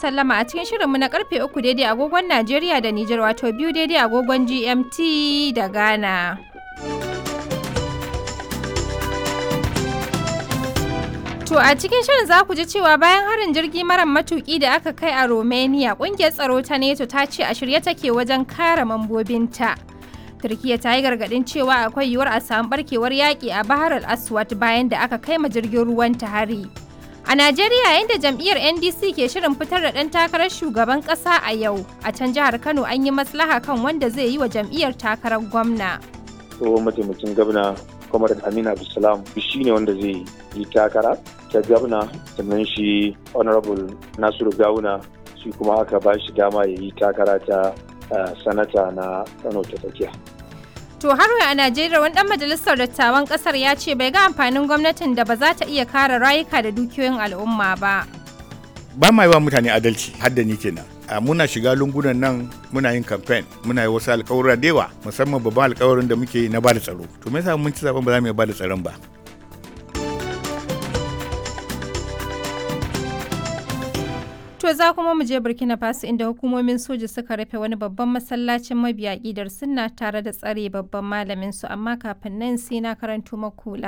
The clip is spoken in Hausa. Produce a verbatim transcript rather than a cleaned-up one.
sallama a cikin shirinmu na karfe uku daidai agogon Najeriya da Nijar wato biyu daidai agogon G M T da Ghana. To a cikin shirin za ku ji cewa bayan harin jirgi mara matuki da aka kai a Romania, kungiyar tsaro ta NATO ta ce a shirye take wajen kare mambobinta. Turkiyya ta yi gargadin cewa akwai yiwuwar a samu barkewar yaƙi a Bahar al-Aswad bayan da aka kai ma jirgin ruwan ta hari. A Najeriya, yayin da jam'iyyar N D C ke shirin fitar da ɗan takarar shugaban ƙasa a yau, a can jihar Kano an yi maslaha kan wanda zai yi wa jam'iyyar takarar gwamna. Tsohon mataimakin gwamna Kwamar Aminu Abdulsalam shi ne wanda zai yi takara ta gwamna, sannan shi Honorable Nasiru Gawuna shi kuma aka ba shi dama ya yi takara ta sanata na Kano ta tsakiya. To har a Najeriya wani dan majalisar dattawan kasar ya ce bai ga amfanin gwamnatin da ba za ta iya kare rayuka da dukiyoyin al'umma ba. Ba ma yi wa mutane adalci har da ni kenan. A muna shiga lungunan nan muna yin campaign muna yi wasu alƙawura da yawa musamman babban alƙawarin da muke yi na bada tsaro. To me yasa mun ci zaben ba za mu iya bada tsaron ba? To za kuma mu je Burkina Faso inda hukumomin soja suka rufe wani babban masallacin mabiya ƙidar sunna tare da tsare babban malamin su, amma kafin nan sai na karanto maku